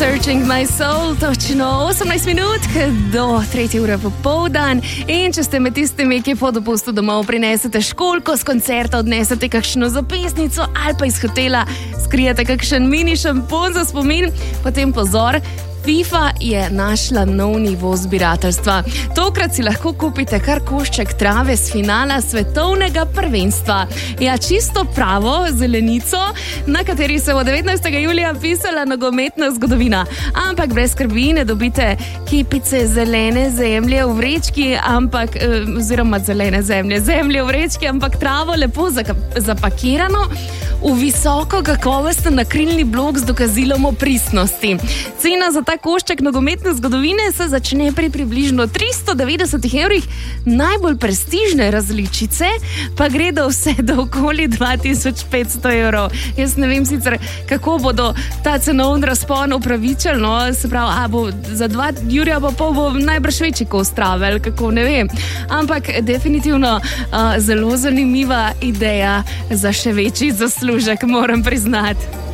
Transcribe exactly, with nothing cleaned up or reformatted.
Searching my soul, točno osemnajst minut do tretje ure popoldan. In če ste med tistimi, ki po dopustu domov prinesete školjko, z koncerta odnesete kakšno zapisnico ali pa iz hotela skrijete kakšen mini šampon za spomin, potem pozor, FIFA je našla nov nivo zbirateljstva. Tokrat si lahko kupite kar košček trave z finala svetovnega prvenstva. Ja, čisto pravo zelenico, na kateri se bo devetnajstega julija pisala nogometna zgodovina. Ampak brez skrbi, ne dobite kepice zelene zemlje v vrečki, ampak, oziroma zelene zemlje, zemlje v vrečki, ampak travo lepo zapakirano v visoko kakovosten akrilni blok z dokazilom o pristnosti. Cena za ta košček nogometne zgodovine se začne pri približno tristo devetdeset evrih, najbolj prestižne različice pa gre do vse do okoli dva tisoč petsto evrov. Jaz ne vem sicer, kako bodo ta cenovni razpon upravičili, no, se pravi, a bo za dva jurja pa pol bo najbrž večji kos trave, ali kako, ne vem. Ampak definitivno uh, zelo zanimiva ideja za še večji zaslužek, moram priznati.